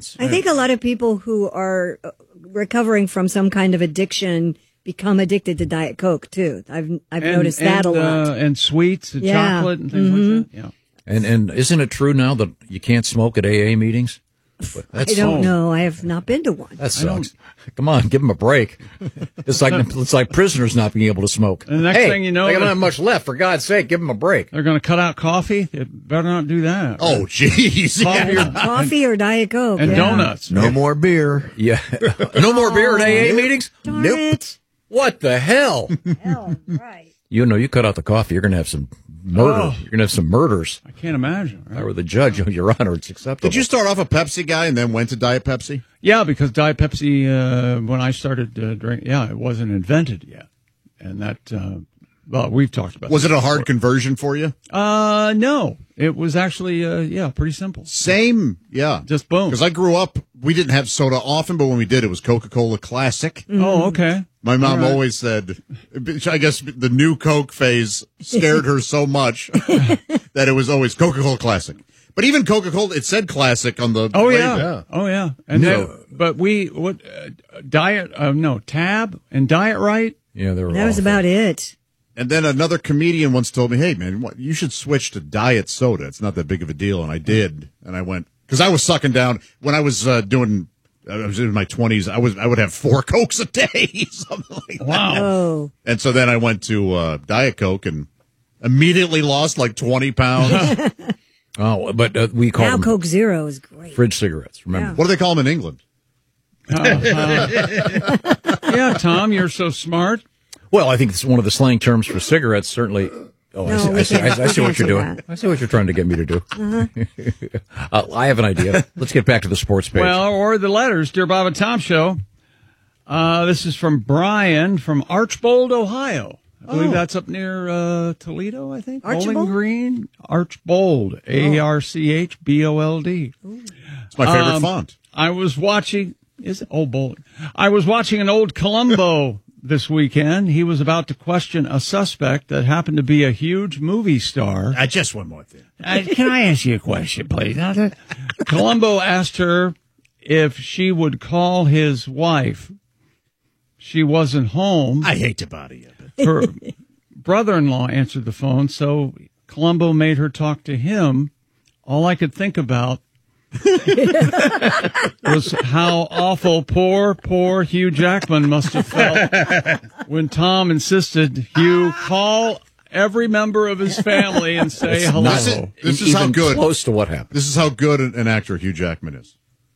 happens. I think a lot of people who are recovering from some kind of addiction become addicted to Diet Coke too. I've noticed that a lot. And sweets and chocolate and things like that. Yeah. And isn't it true now that you can't smoke at AA meetings? I don't know. I have not been to one. That sucks. Come on, give them a break. It's like prisoners not being able to smoke. And the next thing you know, they don't have much left. For God's sake, give them a break. They're going to cut out coffee. They better not do that. Oh, jeez. Coffee or Diet Coke. And donuts. No more beer. Yeah. No more beer at AA meetings? Darn it. What the hell? Hell, right. You cut out the coffee, you're going to have some murder. You're going to have some murders. I can't imagine. Right? If I were the judge, Your Honor, it's acceptable. Did you start off a Pepsi guy and then went to Diet Pepsi? Yeah, because Diet Pepsi, when I started drinking, it wasn't invented yet. And that, we've talked about Was it a hard conversion for you? No. It was actually, pretty simple. Same, yeah. Just boom. Because I grew up, we didn't have soda often, but when we did, it was Coca-Cola Classic. Oh, okay. My mom always said, I guess the new Coke phase scared her so much that it was always Coca-Cola Classic. But even Coca-Cola, it said Classic on the Oh, label. yeah. Oh, yeah. And Tab and Diet Right? Yeah, they were That was about it. And then another comedian once told me, hey, man, you should switch to diet soda. It's not that big of a deal. And I did. And I went, because I was sucking down, when I was I was in my 20s, I would have 4 Cokes a day, something like that. Wow. Oh. And so then I went to Diet Coke and immediately lost like 20 pounds. Oh, but we call Now them Coke Zero is great. fridge cigarettes, remember? What do they call them in England? Yeah, Tom, you're so smart. Well, I think it's one of the slang terms for cigarettes, certainly. Oh, No, I we see can't what you're do doing. that. I see what you're trying to get me to do. I have an idea. Let's get back to the sports page. Well, or the letters, Dear Bob and Tom Show. This is from Brian from Archbold, Ohio. I believe that's up near Toledo, I think. Archbold? Bowling Green. Archbold. Archbold. It's my favorite font. I was watching... Is it? Oh, Bowling. I was watching an old Columbo this weekend. He was about to question a suspect that happened to be a huge movie star. Just one more thing. Can I ask you a question, please? Columbo asked her if she would call his wife. She wasn't home. I hate to bother you. But Her brother-in-law answered the phone, so Columbo made her talk to him. All I could think about was how awful poor Hugh Jackman must have felt when Tom insisted Hugh call every member of his family and say hello. This is how Even good. close to what happened. This is how good an actor Hugh Jackman is.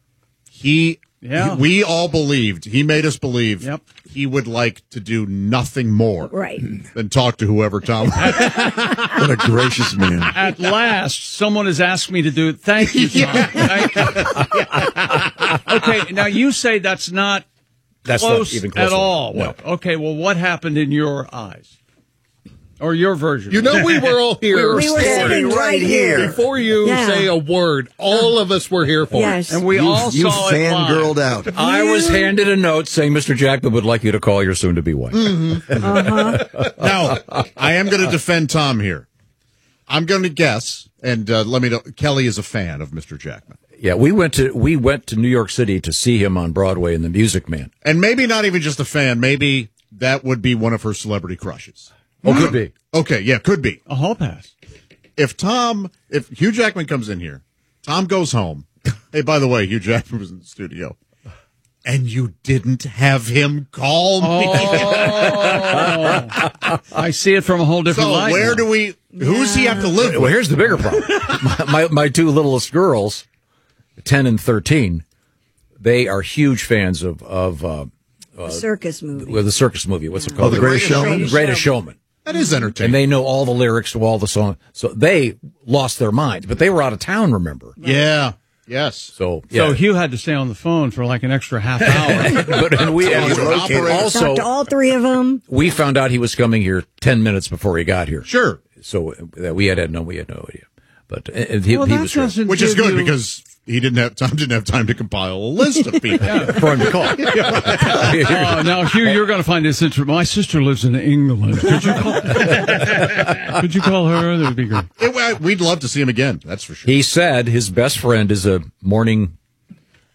We all believed, he made us believe he would like to do nothing more than talk to whoever Tom was. What a gracious man. At last, someone has asked me to do it. Thank you, Tom. Thank you. Okay, now you say that's not close even close at all. No. Okay, well, what happened in your eyes? Or your version? You know, we were all here. We were sitting right here. Before you say a word, all of us were here for Yes. And we all You saw it live. fangirled out. I was handed a note saying Mr. Jackman would like you to call your soon-to-be wife. Now, I am going to defend Tom here. I'm going to guess, and let me know, Kelly is a fan of Mr. Jackman. Yeah, we went to New York City to see him on Broadway in The Music Man. And maybe not even just a fan, maybe that would be one of her celebrity crushes. Oh, could be. Okay, yeah, could be. A hall pass. If Hugh Jackman comes in here, Tom goes home. Hey, by the way, Hugh Jackman was in the studio. And you didn't have him call me. I see it from a whole different So light. where now. who's he have to live Well, with? here's the bigger problem. My two littlest girls, 10 and 13, they are huge fans of The circus movie. the circus movie. What's it called? The Greatest Showman? Greatest Showman. That is entertaining. And they know all the lyrics to all the songs. So they lost their minds, but they were out of town, remember? Yeah. Yes. So, yeah. So Hugh had to stay on the phone for like an extra half hour. But we Talked to also all three of them. we found out he was coming here 10 minutes before he got here. Sure. So we had no idea. But he Well, was that doesn't Which is give good you- because he didn't have time to compile a list of people. for him to call. Oh, now, Hugh, you're going to find this interesting. My sister lives in England. Could you call her? That would be great. We'd love to see him again. That's for sure. He said his best friend is a morning